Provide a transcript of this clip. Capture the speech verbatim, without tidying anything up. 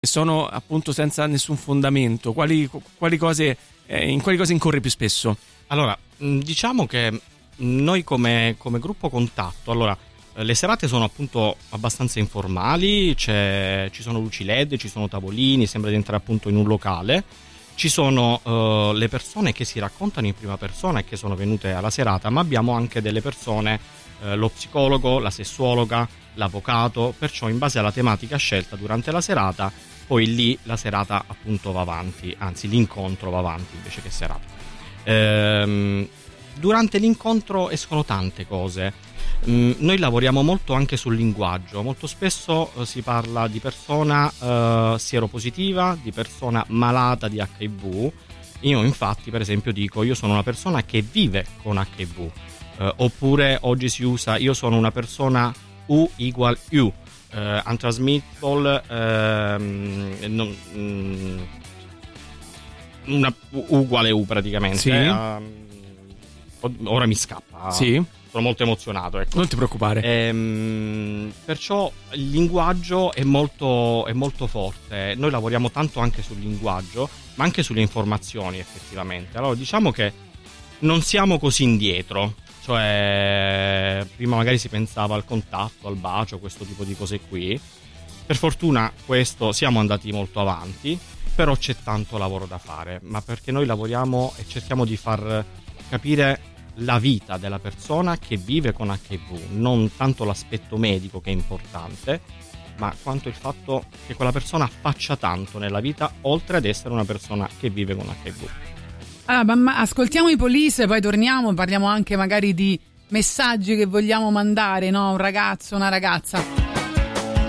sono appunto senza nessun fondamento? Quali, quali cose, eh, in quali cose incorri più spesso? Allora, diciamo che noi come, come gruppo contatto, allora, le serate sono appunto abbastanza informali, c'è, ci sono luci led, ci sono tavolini, sembra di entrare appunto in un locale. Ci sono uh, le persone che si raccontano in prima persona e che sono venute alla serata, ma abbiamo anche delle persone, uh, lo psicologo, la sessuologa, l'avvocato, perciò in base alla tematica scelta durante la serata, poi lì la serata appunto va avanti, anzi l'incontro va avanti invece che serata. Ehm, durante l'incontro escono tante cose. Mm, noi lavoriamo molto anche sul linguaggio, molto spesso uh, si parla di persona uh, sieropositiva, di persona malata di acca i vu. Io infatti per esempio dico io sono una persona che vive con acca i vu, uh, oppure oggi si usa io sono una persona U ugual U, uh, untransmittable, uh, non, mm, una U uguale U praticamente. Sì. Uh, ora mi scappa. Sì. Sono molto emozionato, ecco. Non ti preoccupare. Ehm, perciò il linguaggio è molto, è molto forte. Noi lavoriamo tanto anche sul linguaggio, ma anche sulle informazioni effettivamente. Allora diciamo che non siamo così indietro. Cioè, prima magari si pensava al contatto, al bacio, questo tipo di cose qui. Per fortuna questo siamo andati molto avanti, però c'è tanto lavoro da fare. Ma perché noi lavoriamo e cerchiamo di far capire la vita della persona che vive con acca i vu, non tanto l'aspetto medico che è importante, ma quanto il fatto che quella persona faccia tanto nella vita oltre ad essere una persona che vive con acca i vu. Allora, ma ascoltiamo i Police, poi torniamo, parliamo anche magari di messaggi che vogliamo mandare, no? Un ragazzo, una ragazza.